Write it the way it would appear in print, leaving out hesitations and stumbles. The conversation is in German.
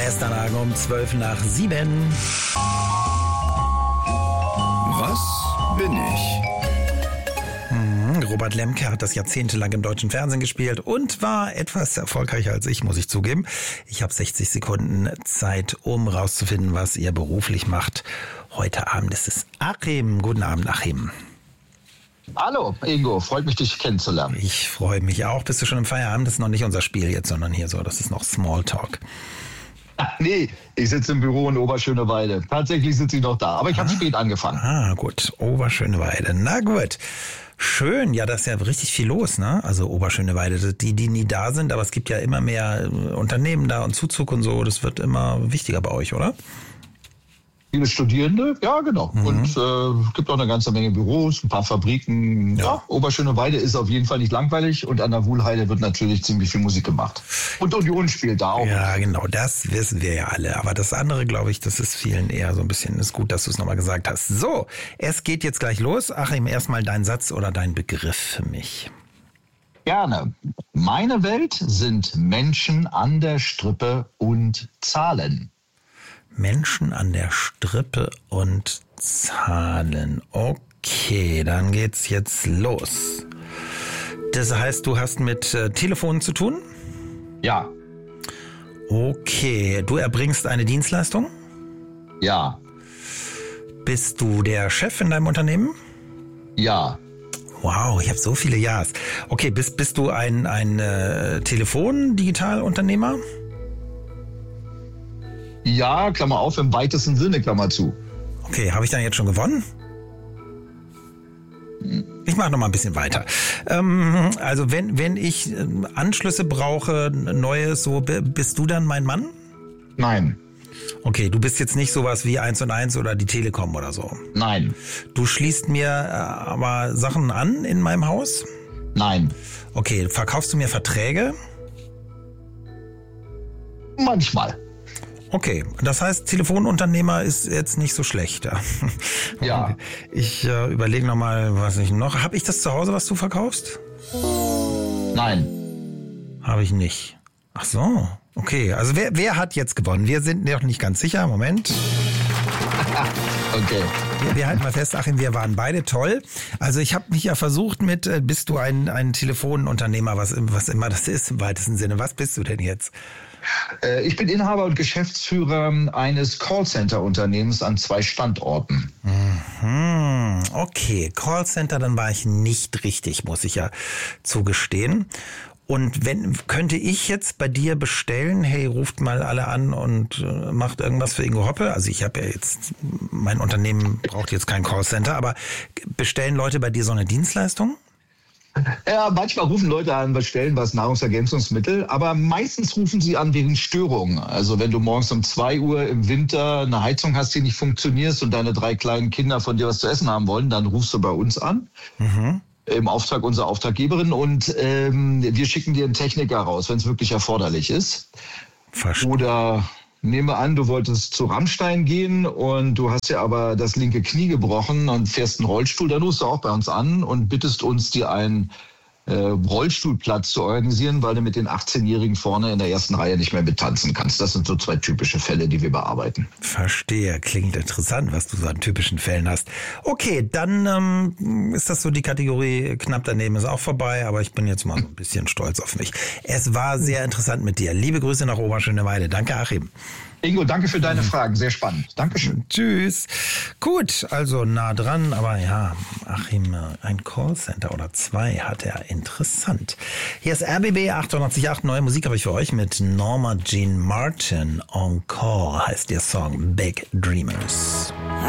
Esternhagen um 7:12. Was bin ich? Robert Lemke hat das jahrzehntelang im deutschen Fernsehen gespielt und war etwas erfolgreicher als ich, muss ich zugeben. Ich habe 60 Sekunden Zeit, um rauszufinden, was ihr beruflich macht. Heute Abend ist es Achim. Guten Abend, Achim. Hallo, Ingo. Freut mich, dich kennenzulernen. Ich freue mich auch. Bist du schon im Feierabend? Das ist noch nicht unser Spiel jetzt, sondern hier so, das ist noch Smalltalk. Nee, ich sitze im Büro in Oberschöneweide. Tatsächlich sitze ich noch da, aber ich habe spät angefangen. Gut. Oberschöneweide. Na gut. Schön. Ja, da ist ja richtig viel los, ne? Also Oberschöneweide, die nie da sind, aber es gibt ja immer mehr Unternehmen da und Zuzug und so. Das wird immer wichtiger bei euch, oder? Viele Studierende, ja genau. Und es gibt auch eine ganze Menge Büros, ein paar Fabriken. Ja, Oberschöneweide ist auf jeden Fall nicht langweilig und an der Wuhlheide wird natürlich ziemlich viel Musik gemacht. Und Union spielt da auch. Ja, genau, das wissen wir ja alle. Aber das andere, glaube ich, das ist vielen eher so ein bisschen, ist gut, dass du es nochmal gesagt hast. So, es geht jetzt gleich los. Achim, erstmal dein Satz oder dein Begriff für mich. Gerne. Meine Welt sind Menschen an der Strippe und Zahlen. Menschen an der Strippe und Zahlen. Okay, dann geht's jetzt los. Das heißt, du hast mit Telefonen zu tun? Ja. Okay, du erbringst eine Dienstleistung? Ja. Bist du der Chef in deinem Unternehmen? Ja. Wow, ich habe so viele Ja's. Okay, bist du ein Telefon-Digitalunternehmer? Ja, Klammer auf, im weitesten Sinne, Klammer zu. Okay, habe ich dann jetzt schon gewonnen? Ich mache noch mal ein bisschen weiter. Also wenn ich Anschlüsse brauche, Neues, so bist du dann mein Mann? Nein. Okay, du bist jetzt nicht sowas wie 1&1 oder die Telekom oder so? Nein. Du schließt mir aber Sachen an in meinem Haus? Nein. Okay, verkaufst du mir Verträge? Manchmal. Okay, das heißt, Telefonunternehmer ist jetzt nicht so schlecht. Ja. Ich überlege nochmal, was ich noch... Habe ich das zu Hause, was du verkaufst? Nein. Habe ich nicht. Ach so, okay. Also wer hat jetzt gewonnen? Wir sind noch nicht ganz sicher. Moment. Okay. Wir halten mal fest, Achim, wir waren beide toll. Also ich habe mich ja versucht mit, bist du ein Telefonunternehmer, was immer das ist im weitesten Sinne. Was bist du denn jetzt? Ich bin Inhaber und Geschäftsführer eines Callcenter-Unternehmens an 2 Standorten. Okay, Callcenter, dann war ich nicht richtig, muss ich ja zugestehen. Und könnte ich jetzt bei dir bestellen, hey, ruft mal alle an und macht irgendwas für Ingo Hoppe? Also ich habe ja jetzt, mein Unternehmen braucht jetzt kein Callcenter, aber bestellen Leute bei dir so eine Dienstleistung? Ja, manchmal rufen Leute an, bestellen was, Nahrungsergänzungsmittel, aber meistens rufen sie an wegen Störungen. Also wenn du morgens um 2 Uhr im Winter eine Heizung hast, die nicht funktioniert und deine 3 kleinen Kinder von dir was zu essen haben wollen, dann rufst du bei uns an. Im Auftrag unserer Auftraggeberin und wir schicken dir einen Techniker raus, wenn es wirklich erforderlich ist. Verstehe. Oder nehme an, du wolltest zu Rammstein gehen und du hast ja aber das linke Knie gebrochen und fährst einen Rollstuhl, dann rufst du auch bei uns an und bittest uns, dir einen Rollstuhlplatz zu organisieren, weil du mit den 18-Jährigen vorne in der ersten Reihe nicht mehr mittanzen kannst. Das sind so 2 typische Fälle, die wir bearbeiten. Verstehe, klingt interessant, was du so an typischen Fällen hast. Okay, dann ist das so die Kategorie knapp daneben ist auch vorbei, aber ich bin jetzt mal so ein bisschen stolz auf mich. Es war sehr interessant mit dir. Liebe Grüße nach Oberschöneweide. Danke, Achim. Ingo, danke für deine Fragen. Sehr spannend. Dankeschön. Tschüss. Gut, also nah dran, aber ja, Achim, ein Callcenter oder 2 hat er. Interessant. Hier ist RBB 888. Neue Musik habe ich für euch mit Norma Jean Martin. Encore heißt ihr Song Big Dreamers.